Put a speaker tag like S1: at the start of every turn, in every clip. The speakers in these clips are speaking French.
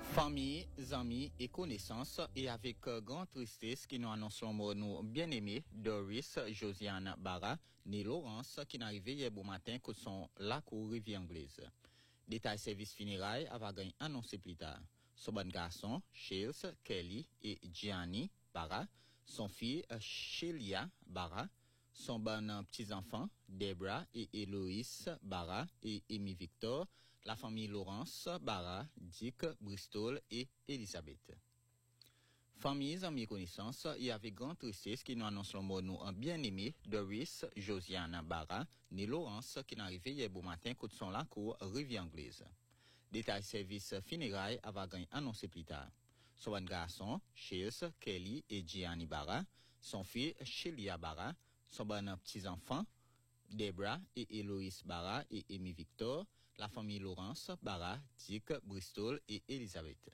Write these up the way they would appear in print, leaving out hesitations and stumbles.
S1: Famille, amis et connaissances, et avec grande tristesse qui nous annonce nos bien-aimés Doris Josiane Barra, née Laurence, qui n'arrivait hier bon matin que son lac ou rivière anglaise. Détail service funérailles avait annoncé plus tard. Son bon garçon, Shields, Kelly et Gianni Barra, son fille Shelia Barra, son bon petits-enfants, Debra et Héloïse Barra et Amy Victor, la famille Laurence Barra, Dick, Bristol et Elisabeth. Familles, amis et connaissances, et avec grande tristesse qui nous annonce le mot nous un bien-aimé, Doris Josiane Barra, née Laurence, qui n'arrivait hier beau matin côté son lac ou rivière anglaise. Détail service funérailles avait annoncé plus tard. Son bon garçon, Shields, Kelly et Gianni Barra, son fils, Shelia Barra, son bon petits-enfants, Debra et Héloïse Barra et Amy Victor, la famille Laurence Barra, Dick, Bristol et Elisabeth.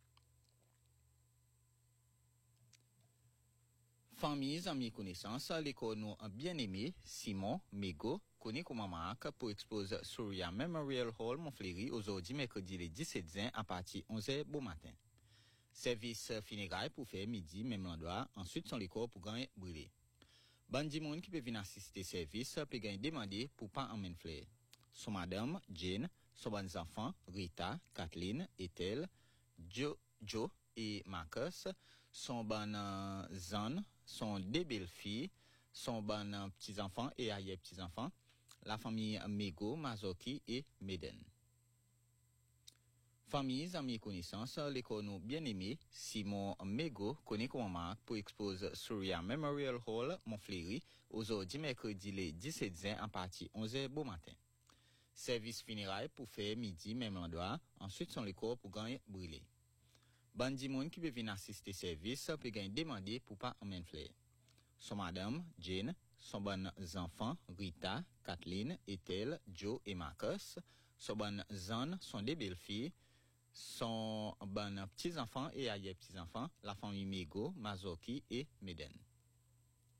S1: Familles, amis et connaissances, l'école nous un bien-aimé, Simon Mego, connaît comme marque pour exposer Surya Memorial Hall Montfléry aujourd'hui mercredi le 17 juin à partir de 11h bon matin. Service funérailles pour faire midi, même endroit, ensuite son l'école pour gagner brûler. Bandi moun qui peut venir assister service peut gagner demander pour pas emmener fleur. Son madame, Jane, son bons enfants, Rita, Kathleen, Ethel, Joe et Marcus, son bon zan, son deux belles filles, son bon petits-enfants et arrière petits-enfants, la famille Mego, Mazoki et Meden. Familles, amis et connaissances, l'école nous bien-aimé, Simon Mego, connaît comment marque pour exposer Surya Memorial Hall, Montfléry, aujourd'hui mercredi le 17 juin à partir de 11h bon matin. Service funérailles pour faire midi, même endroit, ensuite son l'école pour gagner brûler. Bandi moun qui peut venir assister service peut gagner demander pour pas emmener fleur. Son madame, Jane, son bon enfants, Rita, Kathleen, Ethel, Joe et Marcus, son bon zan, son deux belles filles, son bon petits-enfants et arrière petits-enfants, la famille Mego, Mazoki et Meden.